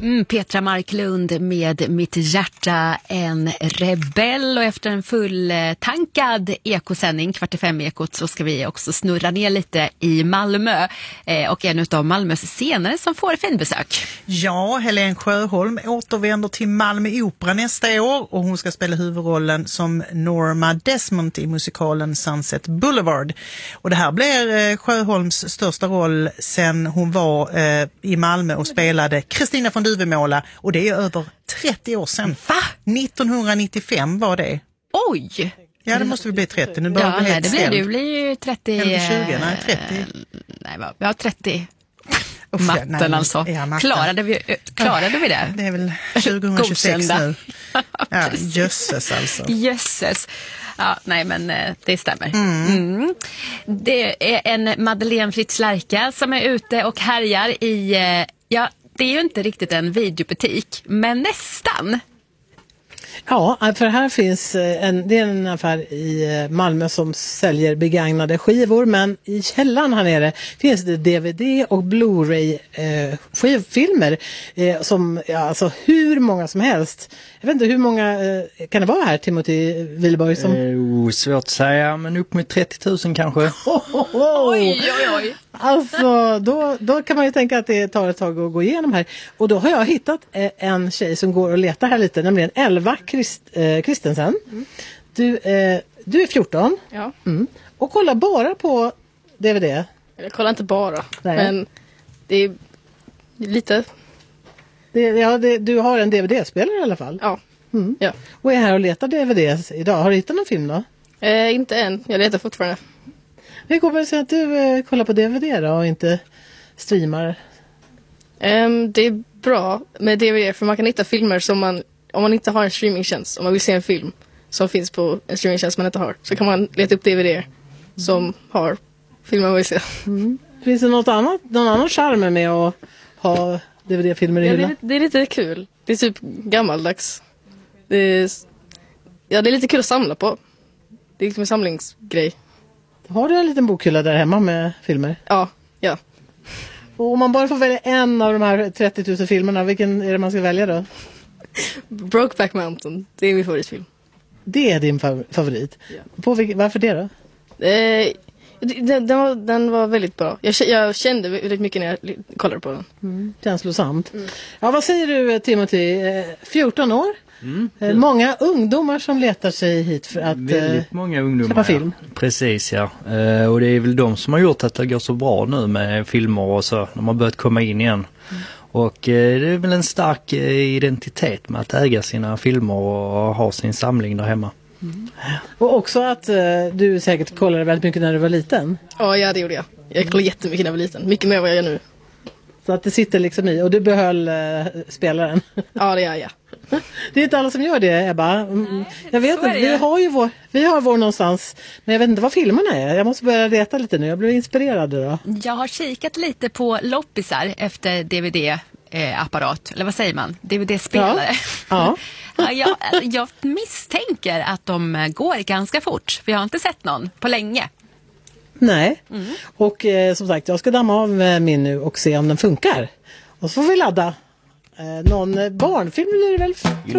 Petra Marklund med Mitt hjärta en rebell, och efter en fulltankad ekosändning, 4:45-ekot, så ska vi också snurra ner lite i Malmö och en av Malmös scener som får finbesök. Ja, Helene Sjöholm återvänder till Malmö Opera nästa år och hon ska spela huvudrollen som Norma Desmond i musikalen Sunset Boulevard. Och det här blir Sjöholms största roll sen hon var i Malmö och spelade Kristina von Duvemåla, och det är över 30 år sedan. Va? 1995 var det. Oj! Ja, det måste vi bli 30. Nu Ja, nej, det blir ju 30. Eller 20, nej 30. Nej, vi har 30. Usch, Matten nej, alltså. Ja, matten. Klarade vi det? Det är väl 2026 nu. Ja, Precis. jösses alltså. Jösses. Ja, nej, men det stämmer. Det är en Madeleine Fritz Lerka som är ute och härjar i, det är ju inte riktigt en videobutik, men nästan. Ja, för här finns det är en affär i Malmö som säljer begagnade skivor, men i källaren här nere finns det DVD och Blu-ray skivfilmer som, alltså hur många som helst. Jag vet inte hur många kan det vara här, Timothy Wihlborg? Som... svårt att säga, men upp mot 30 000 kanske. Oj. Alltså, då kan man ju tänka att det tar ett tag att gå igenom här. Och då har jag hittat en tjej som går och letar här lite, nämligen Elva Kristensen. Du är 14. Ja. Och kollar bara på DVD. Jag kollar inte bara, Nej. men det är lite... Du har en DVD-spelare i alla fall. Ja. Ja. Och är här och letar DVDs idag. Har du hittat någon film då? Inte än, jag letar fortfarande. Hur kommer det sig att du kollar på DVD då och inte streamar? Det är bra med DVD, för man kan hitta filmer som man, om man inte har en streamingtjänst, om man vill se en film som finns på en streamingtjänst man inte har, så kan man leta upp DVD som har filmer man vill se. Finns det någon annan charm med att ha DVD-filmer i hyllan? Det är lite kul. Det är typ gammaldags. Det är lite kul att samla på. Det är liksom en samlingsgrej. Har du en liten bokhylla där hemma med filmer? Ja. Och om man bara får välja en av de här 30 000 filmerna, vilken är det man ska välja då? Brokeback Mountain, det är min favoritfilm. Det är din favorit? Ja. Varför det då? Den var väldigt bra. Jag kände väldigt mycket när jag kollade på den. Känslosamt. Ja, vad säger du, Timothy? 14 år? Många ungdomar som letar sig hit för att väldigt många ungdomar, köpa film. Ja. Precis, ja. Och det är väl de som har gjort att det går så bra nu med filmer och så. De har börjat komma in igen. Och det är väl en stark identitet med att äga sina filmer och ha sin samling där hemma. Och också att du säkert kollade väldigt mycket när du var liten. Ja, det gjorde jag. Jag kollade jättemycket när jag var liten. Mycket mer än vad jag gör nu. Så att det sitter liksom i. Och du behöll spelaren. Ja, det gör jag. Det är inte alla som gör det, Ebba. Jag vet inte, vi har vår någonstans. Men jag vet inte vad filmerna är. Jag måste börja leta lite nu. Jag blev inspirerad då. Jag har kikat lite på loppisar efter DVD-apparat. Eller vad säger man? DVD-spelare. Ja. Jag misstänker att de går ganska fort. För jag har inte sett någon på länge. Nej. Och som sagt, jag ska damma av min nu och se om den funkar. Och så får vi ladda. Någon barnfilm blir det väl?